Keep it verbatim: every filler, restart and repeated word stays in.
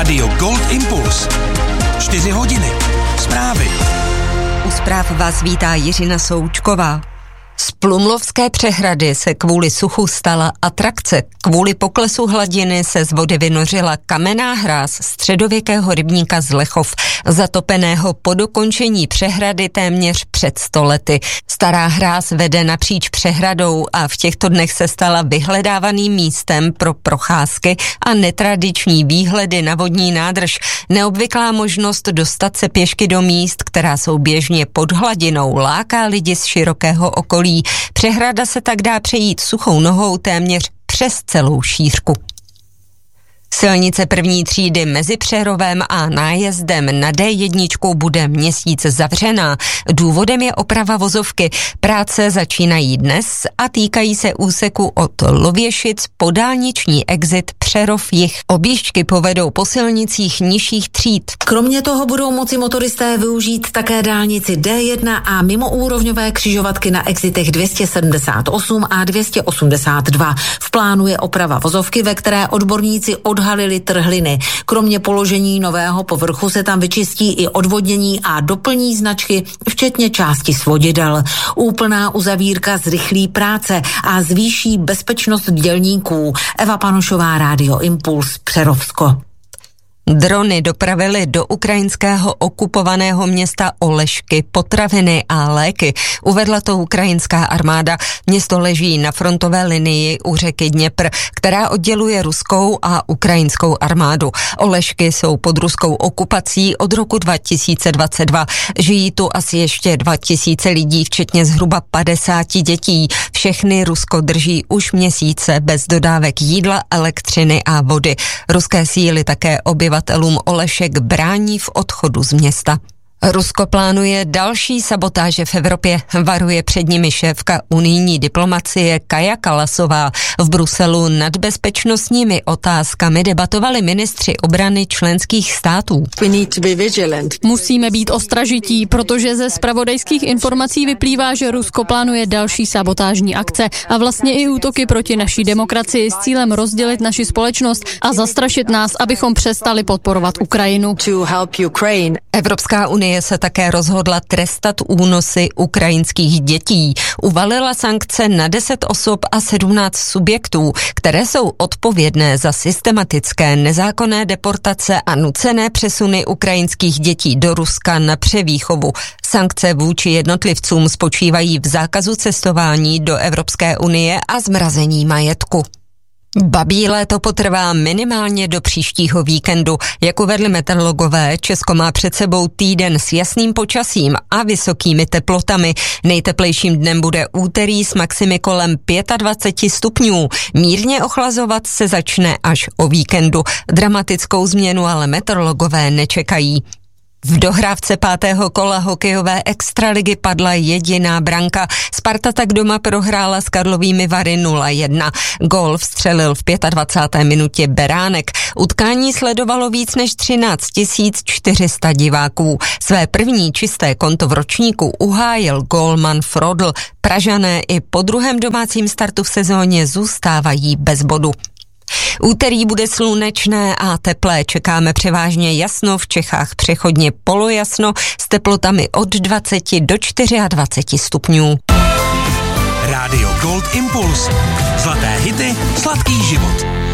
Rádio Gold Impuls. Čtyři hodiny. Zprávy. U zpráv vás vítá Jiřina Součková. Z Plumlovské přehrady se kvůli suchu stala atrakce. Kvůli poklesu hladiny se z vody vynořila kamenná hráz středověkého rybníka z Lechov, zatopeného po dokončení přehrady téměř před sto lety. Stará hráz vede napříč přehradou a v těchto dnech se stala vyhledávaným místem pro procházky a netradiční výhledy na vodní nádrž. Neobvyklá možnost dostat se pěšky do míst, která jsou běžně pod hladinou, láká lidi z širokého okolí. Přehrada se tak dá přejít suchou nohou téměř přes celou šířku. Silnice první třídy mezi Přerovem a nájezdem na dé jedna bude měsíc zavřená. Důvodem je oprava vozovky. Práce začínají dnes a týkají se úseku od Lověšic po dálniční exit Přerov jih. Objížďky povedou po silnicích nižších tříd. Kromě toho budou moci motoristé využít také dálnici dé jedna a mimoúrovňové křižovatky na exitech dvě stě sedmdesát osm a dvě stě osmdesát dva. V plánu je oprava vozovky, ve které odborníci odhalili trhliny. Kromě položení nového povrchu se tam vyčistí i odvodnění a doplní značky, včetně části svodidel. Úplná uzavírka zrychlí práce a zvýší bezpečnost dělníků. Eva Panošová, Rádio Impuls, Přerovsko. Drony dopravily do ukrajinského okupovaného města Olešky potraviny a léky. Uvedla to ukrajinská armáda. Město leží na frontové linii u řeky Dněpr, která odděluje ruskou a ukrajinskou armádu. Olešky jsou pod ruskou okupací od roku dva tisíce dvacet dva. Žijí tu asi ještě dva tisíce lidí, včetně zhruba padesáti dětí. Všechny Rusko drží už měsíce bez dodávek jídla, elektřiny a vody. Ruské síly také obyvatelům Olešek brání v odchodu z města. Rusko plánuje další sabotáže v Evropě, varuje před nimi šéfka unijní diplomacie Kaja Kallasová. V Bruselu nad bezpečnostními otázkami debatovali ministři obrany členských států. Musíme být ostražití, protože ze zpravodajských informací vyplývá, že Rusko plánuje další sabotážní akce a vlastně i útoky proti naší demokracii s cílem rozdělit naši společnost a zastrašit nás, abychom přestali podporovat Ukrajinu. Evropská unie se také rozhodla trestat únosy ukrajinských dětí. Uvalila sankce na deset osob a sedmnáct subjektů, které jsou odpovědné za systematické nezákonné deportace a nucené přesuny ukrajinských dětí do Ruska na převýchovu. Sankce vůči jednotlivcům spočívají v zákazu cestování do Evropské unie a zmrazení majetku. Babí léto potrvá minimálně do příštího víkendu. Jak uvedli meteorologové, Česko má před sebou týden s jasným počasím a vysokými teplotami. Nejteplejším dnem bude úterý s maximy kolem dvacet pět stupňů. Mírně ochlazovat se začne až o víkendu. Dramatickou změnu ale meteorologové nečekají. V dohrávce pátého kola hokejové extraligy padla jediná branka. Sparta tak doma prohrála s Karlovými Vary nula jedna. Gól vstřelil v dvacáté páté minutě Beránek. Utkání sledovalo víc než třináct tisíc čtyři sta diváků. Své první čisté konto v ročníku uhájil gólman Frodl. Pražané i po druhém domácím startu v sezóně zůstávají bez bodu. Úterý bude slunečné a teplé, čekáme převážně jasno, v Čechách přechodně polojasno s teplotami od dvaceti do dvaceti čtyři stupňů. Rádio Gold Impuls. Zlaté hity, sladký život.